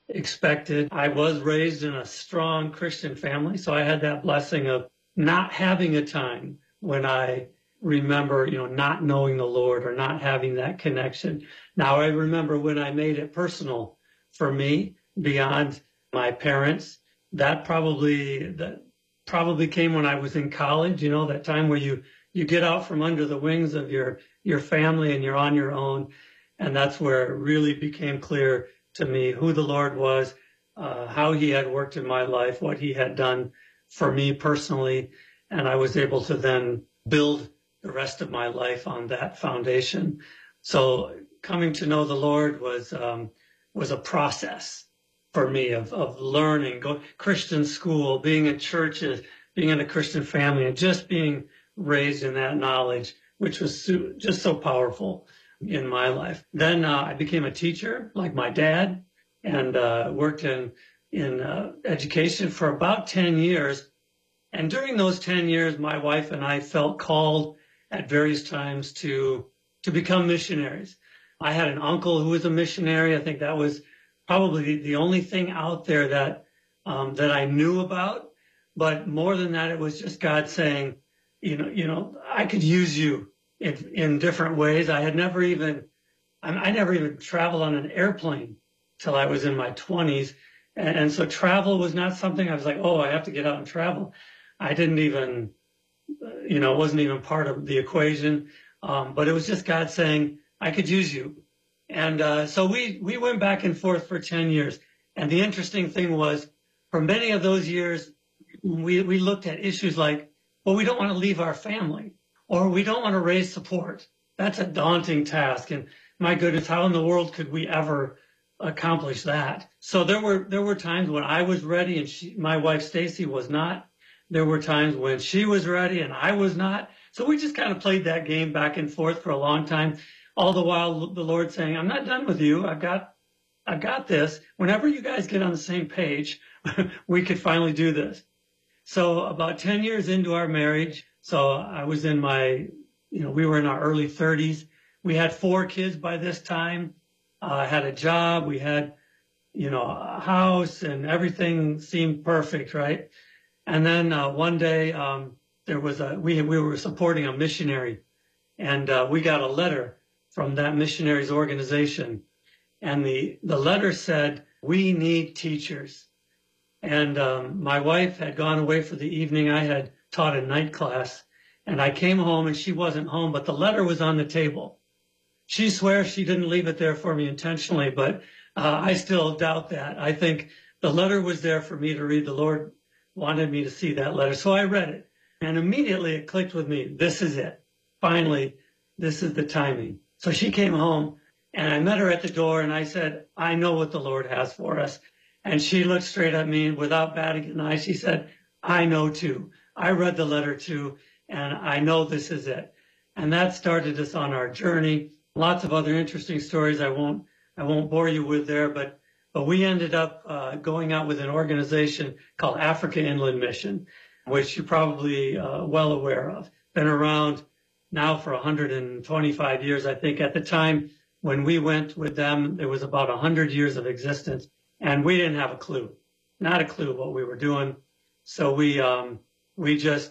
expected. I was raised in a strong Christian family, so I had that blessing of not having a time when I remember, not knowing the Lord or not having that connection. Now I remember when I made it personal for me beyond my parents. That probably came when I was in college, that time where you get out from under the wings of your family and you're on your own. And that's where it really became clear to me who the Lord was, how he had worked in my life, what he had done for me personally. And I was able to then build the rest of my life on that foundation. So coming to know the Lord was a process for me of learning, going Christian school, being in churches, being in a Christian family, and just being raised in that knowledge, which was just so powerful in my life. Then I became a teacher like my dad and worked in education for about 10 years. And during those 10 years, my wife and I felt called at various times to become missionaries. I had an uncle who was a missionary. I think that was probably the only thing out there that I knew about. But more than that, it was just God saying, I could use you in different ways. I never even traveled on an airplane till I was in my 20s. And so travel was not something I was like, oh, I have to get out and travel. I didn't even, wasn't even part of the equation. But it was just God saying, I could use you. And so we went back and forth for 10 years. And the interesting thing was, for many of those years, we looked at issues like, well, we don't want to leave our family, or we don't want to raise support. That's a daunting task. And my goodness, how in the world could we ever accomplish that? So there were times when I was ready and my wife Stacy was not. There were times when she was ready and I was not. So we just kind of played that game back and forth for a long time, all the while the Lord saying, I'm not done with you. I've got this. Whenever you guys get on the same page, we could finally do this. So about 10 years into our marriage, so I was in we were in our early 30s. We had 4 kids by this time. I had a job. We had, a house, and everything seemed perfect, right? And then one day there was we were supporting a missionary, and we got a letter from that missionary's organization. And the letter said, we need teachers. And my wife had gone away for the evening. I had taught a night class, and I came home and she wasn't home, but the letter was on the table. She swears she didn't leave it there for me intentionally, but I still doubt that. I think the letter was there for me to read. The Lord wanted me to see that letter. So I read it, and immediately it clicked with me. This is it. Finally, this is the timing. So she came home, and I met her at the door, and I said, I know what the Lord has for us. And she looked straight at me without batting an eye. She said, I know too. I read the letter too, and I know this is it. And that started us on our journey. Lots of other interesting stories I won't bore you with there, but we ended up going out with an organization called Africa Inland Mission, which you're probably well aware of. Been around now for 125 years. I think at the time when we went with them, there was about 100 years of existence. And we didn't have a clue, not a clue what we were doing. So we just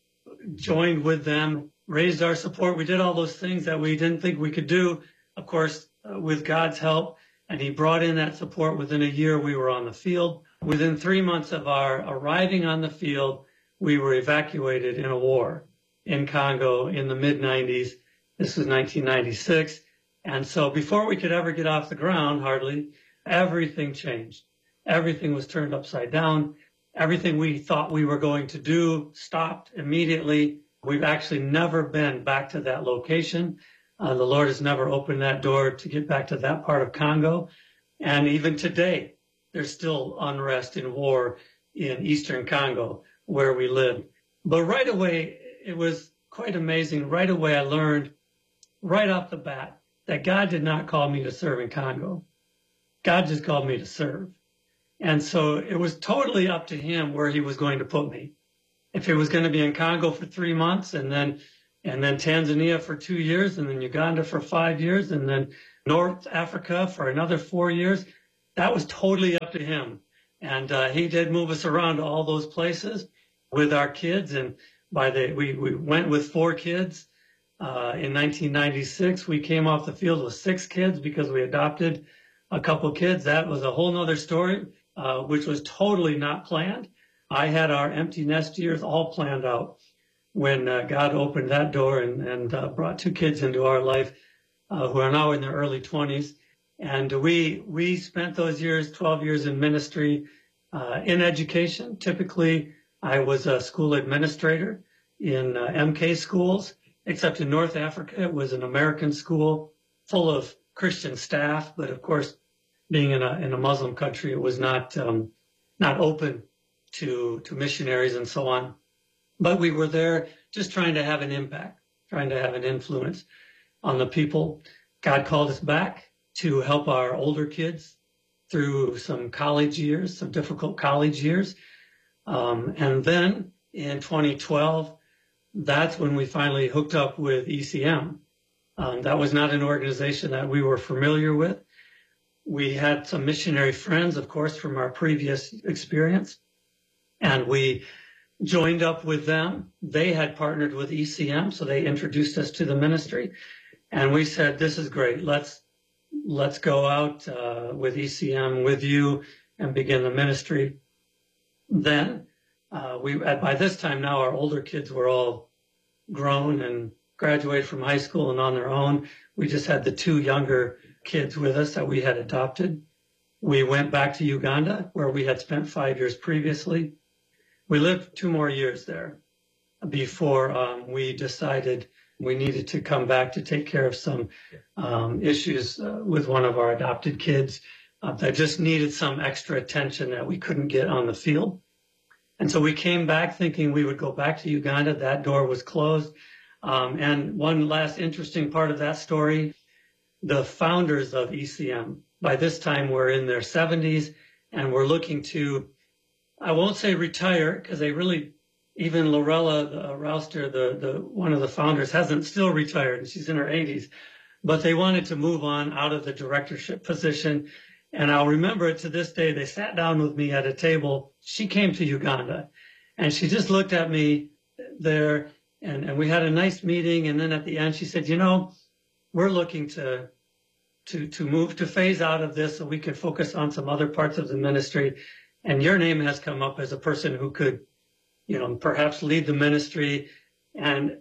joined with them, raised our support. We did all those things that we didn't think we could do, of course, with God's help. And he brought in that support. Within a year, we were on the field. Within 3 months of our arriving on the field, we were evacuated in a war in Congo in the mid-90s. This was 1996. And so before we could ever get off the ground, hardly, everything changed. Everything was turned upside down. Everything we thought we were going to do stopped immediately. We've actually never been back to that location. The Lord has never opened that door to get back to that part of Congo. And even today, there's still unrest and war in eastern Congo where we live. But right away, it was quite amazing. Right away, I learned right off the bat that God did not call me to serve in Congo. God just called me to serve. And so it was totally up to him where he was going to put me. If it was going to be in Congo for 3 months and then Tanzania for 2 years and then Uganda for 5 years and then North Africa for another 4 years, that was totally up up to him. And he did move us around to all those places with our kids. And we went with 4 kids. In 1996, we came off the field with 6 kids because we adopted a couple kids. That was a whole nother story, which was totally not planned. I had our empty nest years all planned out when God opened that door and brought 2 kids into our life who are now in their early 20s. And we spent those years, 12 years in ministry, in education. Typically, I was a school administrator in MK schools, except in North Africa, it was an American school full of Christian staff. But of course, being in a Muslim country, it was not open to missionaries and so on. But we were there just trying to have an impact, trying to have an influence on the people. God called us back to help our older kids through some college years, some difficult college years. And then in 2012, that's when we finally hooked up with ECM. That was not an organization that we were familiar with. We had some missionary friends, of course, from our previous experience, and we joined up with them. They had partnered with ECM, so they introduced us to the ministry. And we said, this is great. Let's go out with ECM with you and begin the ministry. Then by this time now, our older kids were all grown and graduated from high school and on their own. We just had the 2 younger kids with us that we had adopted. We went back to Uganda, where we had spent 5 years previously. We lived 2 more years there before we decided we needed to come back to take care of some issues with one of our adopted kids that just needed some extra attention that we couldn't get on the field. And so we came back thinking we would go back to Uganda. That door was closed. And one last interesting part of that story, the founders of ECM, by this time were in their 70s and were looking to, I won't say retire, because they really, even Lorella Rouster, the one of the founders, hasn't still retired, and she's in her 80s. But they wanted to move on out of the directorship position. And I'll remember it to this day. They sat down with me at a table. She came to Uganda, and she just looked at me there, and we had a nice meeting. And then at the end, she said, we're looking to move, to phase out of this so we can focus on some other parts of the ministry. And your name has come up as a person who could, perhaps lead the ministry. And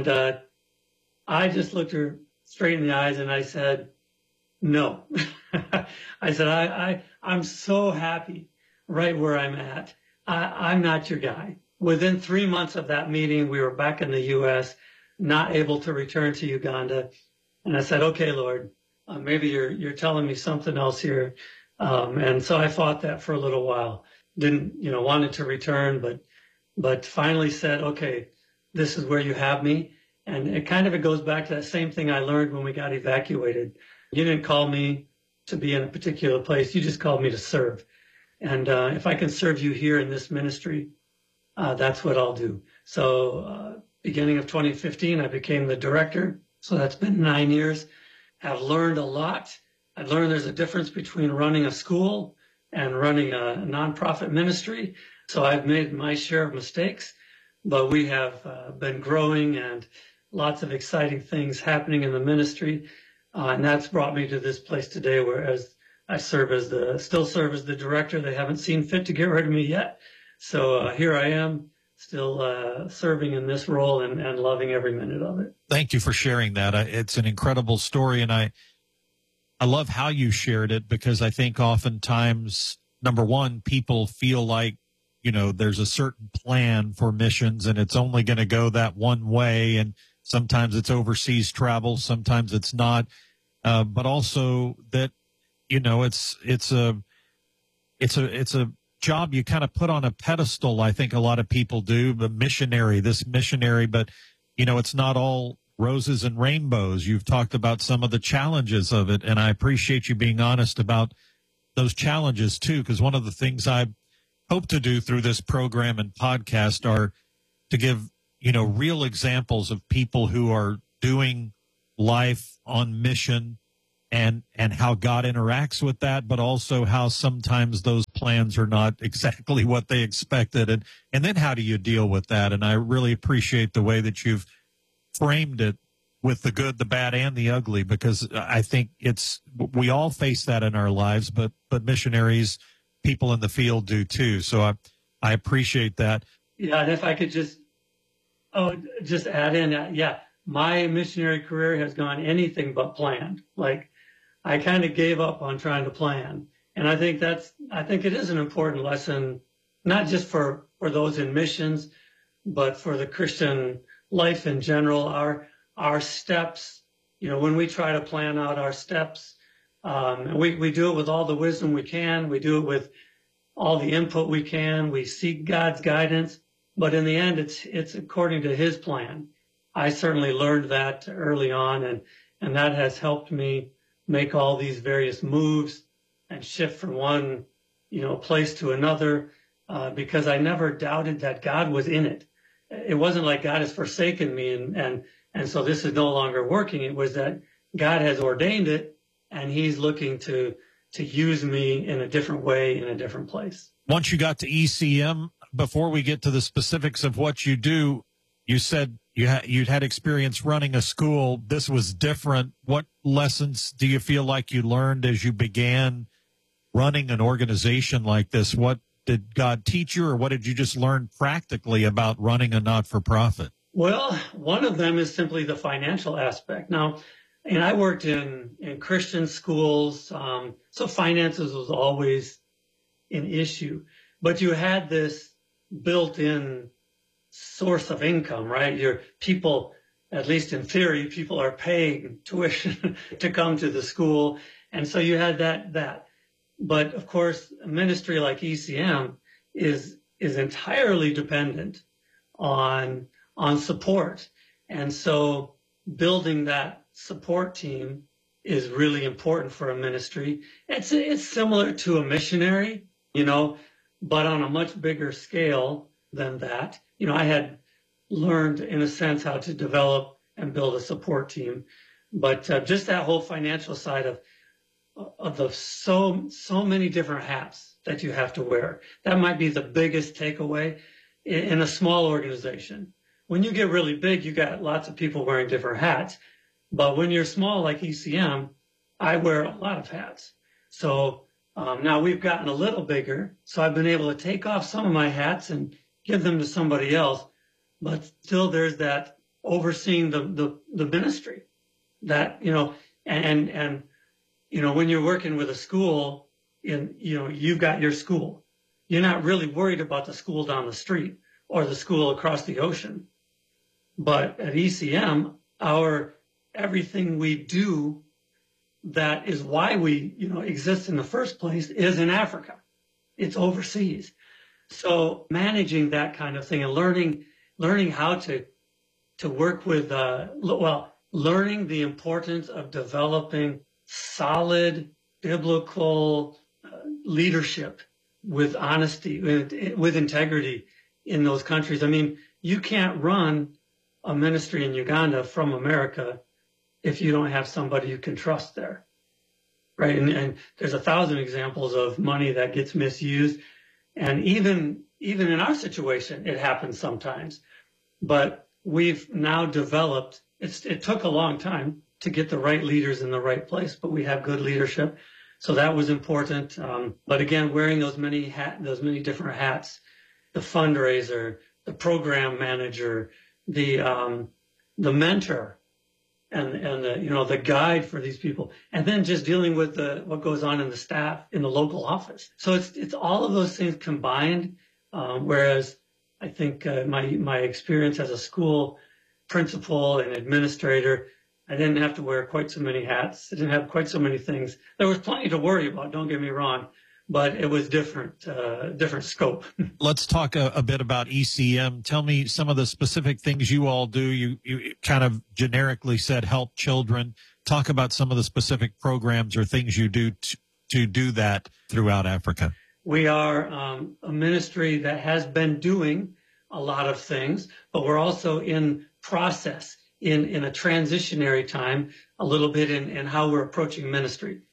I just looked her straight in the eyes and I said, no. I said, I'm so happy right where I'm at. I'm not your guy. Within 3 months of that meeting, we were back in the U.S., not able to return to Uganda. And I said, okay, Lord, maybe you're telling me something else here. And so I fought that for a little while. Didn't, wanted to return, but finally said, okay, this is where you have me. And it goes back to that same thing I learned when we got evacuated. You didn't call me to be in a particular place. You just called me to serve. And if I can serve you here in this ministry, that's what I'll do. So beginning of 2015, I became the director. So that's been 9 years. Have learned a lot. I learned there's a difference between running a school and running a nonprofit ministry. So I've made my share of mistakes, but we have been growing and lots of exciting things happening in the ministry. And that's brought me to this place today, whereas I still serve as the director. They haven't seen fit to get rid of me yet. So here I am, still serving in this role and loving every minute of it. Thank you for sharing that. It's an incredible story, and I love how you shared it, because I think oftentimes, number one, people feel like, there's a certain plan for missions and it's only going to go that one way. And sometimes it's overseas travel, sometimes it's not. But also that, it's a job you kind of put on a pedestal. I think a lot of people do, this missionary, but it's not all roses and rainbows. You've talked about some of the challenges of it, and I appreciate you being honest about those challenges too, because one of the things I hope to do through this program and podcast are to give, real examples of people who are doing life on mission and how God interacts with that, but also how sometimes those plans are not exactly what they expected. And then how do you deal with that? And I really appreciate the way that you've framed it with the good, the bad, and the ugly, because I think we all face that in our lives, but missionaries, people in the field do too. So I appreciate that. Yeah, and if I could just add in, yeah, my missionary career has gone anything but planned. Like, I kind of gave up on trying to plan. And I think it is an important lesson, not just for those in missions, but for the Christian life in general. Our steps, when we try to plan out our steps, we do it with all the wisdom we can. We do it with all the input we can. We seek God's guidance, but in the end, it's according to His plan. I certainly learned that early on, and that has helped me make all these various moves and shift from one, place to another, because I never doubted that God was in it. It wasn't like God has forsaken me and so this is no longer working. It was that God has ordained it, and He's looking to use me in a different way, in a different place. Once you got to ECM, before we get to the specifics of what you do, you said you'd had experience running a school. This was different. What lessons do you feel like you learned as you began running an organization like this? What did God teach you, or what did you just learn practically about running a not-for-profit? Well, one of them is simply the financial aspect. Now, and I worked in Christian schools, so finances was always an issue. But you had this built-in source of income, right? Your people, at least in theory, people are paying tuition to come to the school. And so you had that. But of course, a ministry like ECM is entirely dependent on support. And so building that support team is really important for a ministry. It's similar to a missionary, but on a much bigger scale than that. I had learned, in a sense, how to develop and build a support team. But just that whole financial side of the so many different hats that you have to wear, that might be the biggest takeaway in a small organization. When you get really big, you got lots of people wearing different hats. But when you're small like ECM, I wear a lot of hats. So now we've gotten a little bigger, so I've been able to take off some of my hats and give them to somebody else. But still there's that overseeing the ministry that, and when you're working with a school, you've got your school. You're not really worried about the school down the street or the school across the ocean. But at ECM, everything we do, that is why we, exist in the first place, is in Africa. It's overseas. So managing that kind of thing and learning how to work with, learning the importance of developing solid biblical leadership with honesty, with integrity in those countries. I mean, you can't run a ministry in Uganda from America if you don't have somebody you can trust there, right? And there's 1,000 examples of money that gets misused. And even in our situation, it happens sometimes. But we've now developed, it took a long time to get the right leaders in the right place, but we have good leadership. So that was important. But again, wearing those many different hats, the fundraiser, the program manager, the mentor, and the guide for these people, and then just dealing with what goes on in the staff in the local office. So it's all of those things combined. Whereas I think my experience as a school principal and administrator, I didn't have to wear quite so many hats. I didn't have quite so many things. There was plenty to worry about, don't get me wrong, but it was different scope. Let's talk a bit about ECM. Tell me some of the specific things you all do. You kind of generically said help children. Talk about some of the specific programs or things you do to do that throughout Africa. We are a ministry that has been doing a lot of things, but we're also in process, in a transitionary time, a little bit in how we're approaching ministry.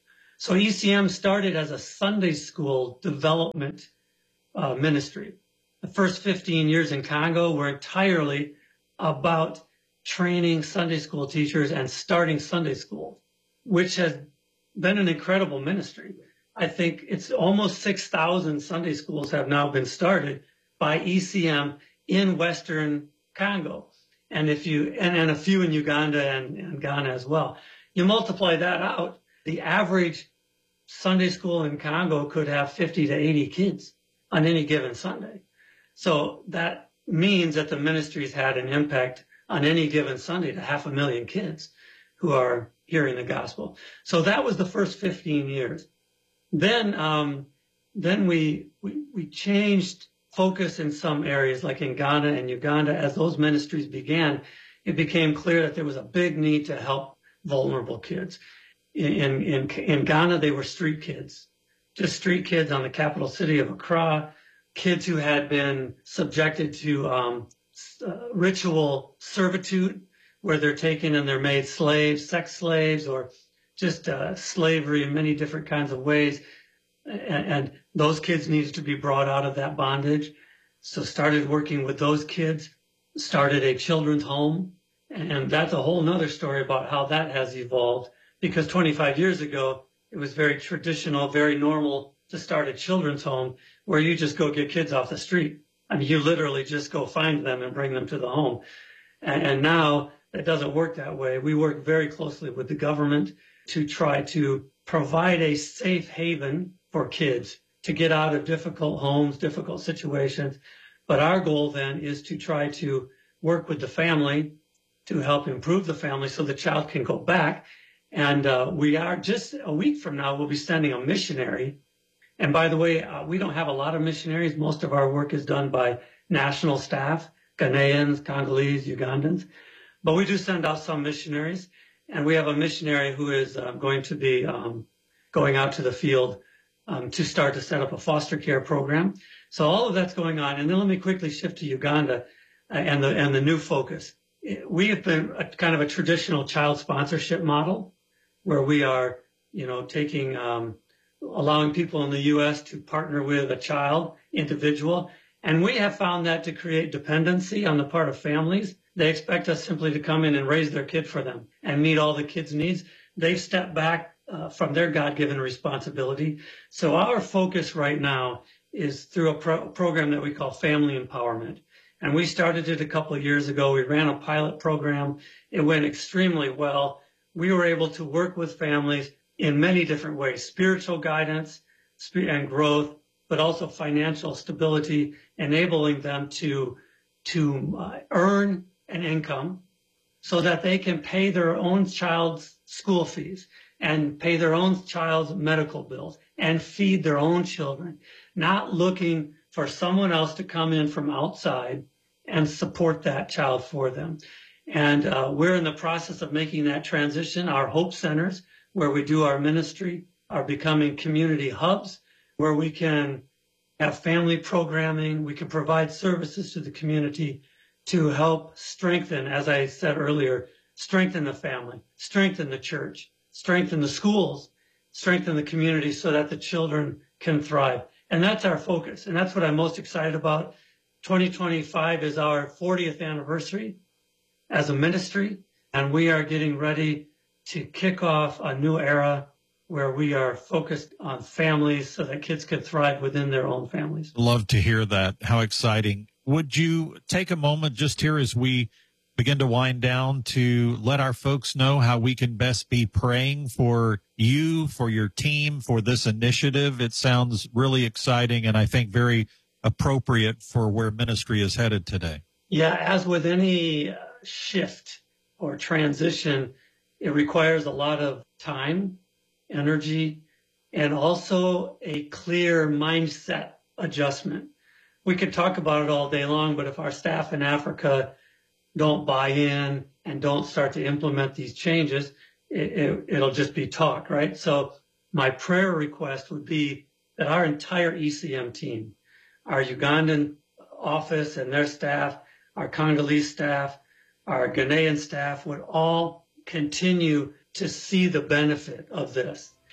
So ECM started as a Sunday school development ministry. The first 15 years in Congo were entirely about training Sunday school teachers and starting Sunday school, which has been an incredible ministry. I think it's almost 6,000 Sunday schools have now been started by ECM in Western Congo. And if you, and a few in Uganda and Ghana as well. You multiply that out, the average Sunday school in Congo could have 50 to 80 kids on any given Sunday. So that means that the ministry's had an impact on any given Sunday to 500,000 kids who are hearing the gospel. So that was the first 15 years. Then we changed focus in some areas, like in Ghana and Uganda. As those ministries began, it became clear that there was a big need to help vulnerable kids. In Ghana, they were street kids, just street kids on the capital city of Accra, kids who had been subjected to ritual servitude, where they're taken and they're made slaves, sex slaves, or just slavery in many different kinds of ways. And those kids needed to be brought out of that bondage. So started working with those kids, started a children's home. And that's a whole nother story about how that has evolved, because 25 years ago, it was very traditional, very normal to start a children's home where you just go get kids off the street. I mean, you literally just go find them and bring them to the home. And now it doesn't work that way. We work very closely with the government to try to provide a safe haven for kids to get out of difficult homes, difficult situations. But our goal then is to try to work with the family to help improve the family so the child can go back. And we are just a week from now, we'll be sending a missionary. And by the way, we don't have a lot of missionaries. Most of our work is done by national staff, Ghanaians, Congolese, Ugandans. But we do send out some missionaries. And we have a missionary who is going to be going out to the field to start to set up a foster care program. So all of that's going on. And then let me quickly shift to Uganda and the new focus. We have been kind of a traditional child sponsorship model where we are, taking, allowing people in the U.S. to partner with a child, individual. And we have found that to create dependency on the part of families. They expect us simply to come in and raise their kid for them and meet all the kids' needs. They've stepped back from their God-given responsibility. So our focus right now is through a program that we call Family Empowerment. And we started it a couple of years ago. We ran a pilot program. It went extremely well. We were able to work with families in many different ways, spiritual guidance and growth, but also financial stability, enabling them to earn an income so that they can pay their own child's school fees and pay their own child's medical bills and feed their own children, not looking for someone else to come in from outside and support that child for them. And we're in the process of making that transition. Our Hope Centers, where we do our ministry, are becoming community hubs where we can have family programming. We can provide services to the community to help strengthen, as I said earlier, strengthen the family, strengthen the church, strengthen the schools, strengthen the community so that the children can thrive. And that's our focus. And that's what I'm most excited about. 2025 is our 40th anniversary as a ministry, and we are getting ready to kick off a new era where we are focused on families so that kids can thrive within their own families. Love to hear that. How exciting. Would you take a moment just here as we begin to wind down to let our folks know how we can best be praying for you, for your team, for this initiative? It sounds really exciting and I think very appropriate for where ministry is headed today. Yeah, as with any shift or transition, it requires a lot of time, energy, and also a clear mindset adjustment. We could talk about it all day long, but if our staff in Africa don't buy in and don't start to implement these changes, it'll just be talk, right? So my prayer request would be that our entire ECM team, our Ugandan office and their staff, our Congolese staff, our Ghanaian staff would all continue to see the benefit of this.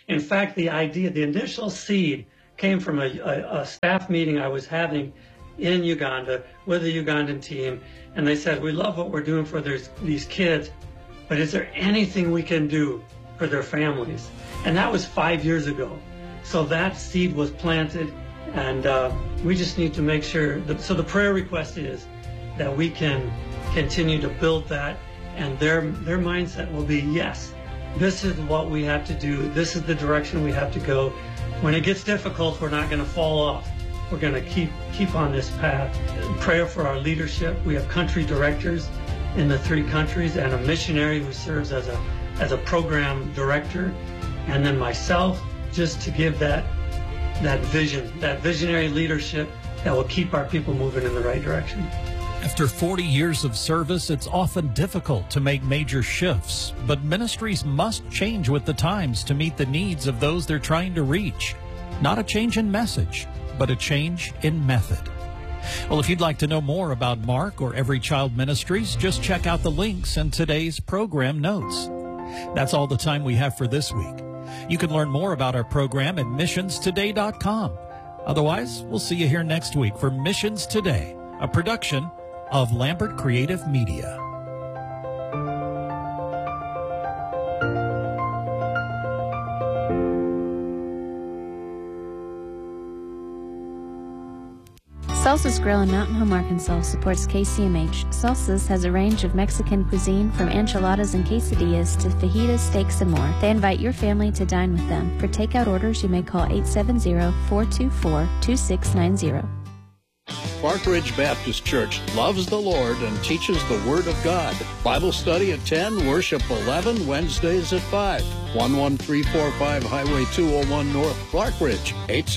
In fact, the idea, the initial seed came from a staff meeting I was having in Uganda with a Ugandan team. And they said, we love what we're doing for these kids, but is there anything we can do for their families? And that was 5 years ago. So that seed was planted, and we just need to make sure so the prayer request is that we can continue to build that, and their mindset will be, yes, this is what we have to do. This is the direction we have to go. When it gets difficult, we're not going to fall off. We're going to keep on this path. Prayer for our leadership. We have country directors in the 3 countries and a missionary who serves as a program director, and then myself, just to give that vision, that visionary leadership that will keep our people moving in the right direction. After 40 years of service, it's often difficult to make major shifts, but ministries must change with the times to meet the needs of those they're trying to reach. Not a change in message, but a change in method. Well, if you'd like to know more about Mark or Every Child Ministries, just check out the links in today's program notes. That's all the time we have for this week. You can learn more about our program at missionstoday.com. Otherwise, we'll see you here next week for Missions Today, a production of Lambert Creative Media. Salsa's Grill in Mountain Home, Arkansas supports KCMH. Salsa's has a range of Mexican cuisine from enchiladas and quesadillas to fajitas, steaks, and more. They invite your family to dine with them. For takeout orders, you may call 870-424-2690. Clark Ridge Baptist Church loves the Lord and teaches the Word of God. Bible study at 10, worship 11, Wednesdays at 5. 11345 Highway 201 North, Clark Ridge,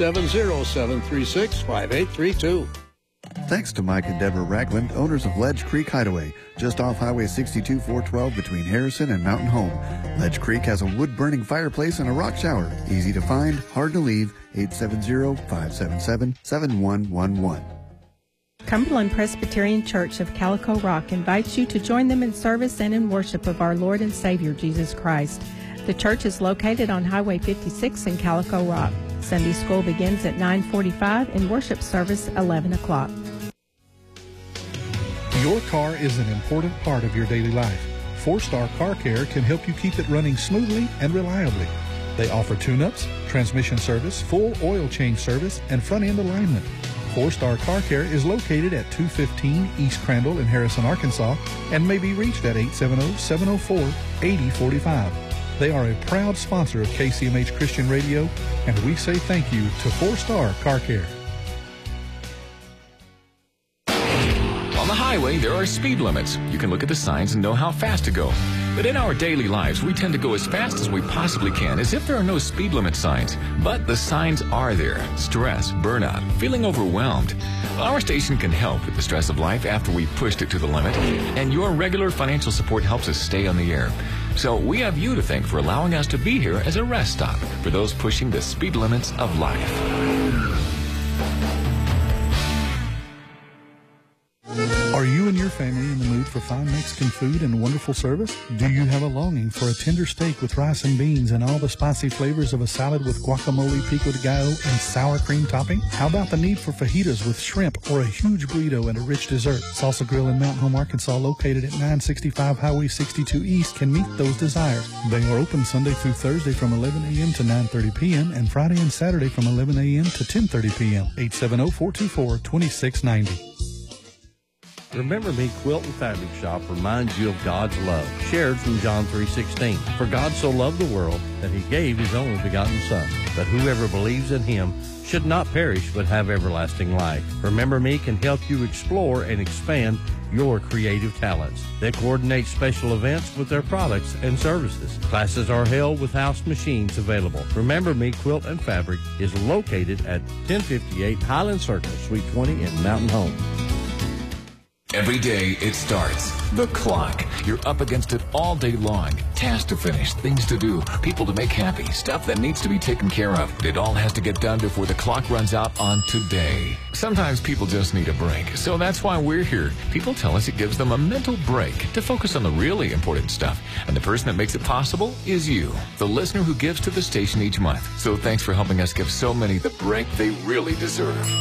870-736-5832. Thanks to Mike and Deborah Ragland, owners of Ledge Creek Hideaway, just off Highway 62-412 between Harrison and Mountain Home. Ledge Creek has a wood-burning fireplace and a rock shower. Easy to find, hard to leave, 870-577-7111. Cumberland Presbyterian Church of Calico Rock invites you to join them in service and in worship of our Lord and Savior Jesus Christ. The church is located on Highway 56 in Calico Rock. Sunday school begins at 9:45 and worship service 11 o'clock. Your car is an important part of your daily life. 4-Star Car Care can help you keep it running smoothly and reliably. They offer tune-ups, transmission service, full oil change service, and front-end alignment. 4-Star Car Care is located at 215 East Crandall in Harrison, Arkansas, and may be reached at 870-704-8045. They are a proud sponsor of KCMH Christian Radio, and we say thank you to 4-Star Car Care. On the highway, there are speed limits. You can look at the signs and know how fast to go. But in our daily lives, we tend to go as fast as we possibly can, as if there are no speed limit signs. But the signs are there. Stress, burnout, feeling overwhelmed. Our station can help with the stress of life after we've pushed it to the limit, and your regular financial support helps us stay on the air. So we have you to thank for allowing us to be here as a rest stop for those pushing the speed limits of life. Are you and your family in the mood for fine Mexican food and wonderful service? Do you have a longing for a tender steak with rice and beans and all the spicy flavors of a salad with guacamole, pico de gallo, and sour cream topping? How about the need for fajitas with shrimp or a huge burrito and a rich dessert? Salsa Grill in Mountain Home, Arkansas, located at 965 Highway 62 East, can meet those desires. They are open Sunday through Thursday from 11 a.m. to 9:30 p.m. and Friday and Saturday from 11 a.m. to 10:30 p.m. 870-424-2690. Remember Me Quilt and Fabric Shop reminds you of God's love, shared from John 3:16. For God so loved the world that he gave his only begotten Son, that whoever believes in him should not perish but have everlasting life. Remember Me can help you explore and expand your creative talents. They coordinate special events with their products and services. Classes are held with house machines available. Remember Me Quilt and Fabric is located at 1058 Highland Circle, Suite 20 in Mountain Home. Every day it starts. The clock. You're up against it all day long. Tasks to finish, things to do, people to make happy, stuff that needs to be taken care of. It all has to get done before the clock runs out on today. Sometimes people just need a break, so that's why we're here. People tell us it gives them a mental break to focus on the really important stuff. And the person that makes it possible is you, the listener who gives to the station each month. So thanks for helping us give so many the break they really deserve.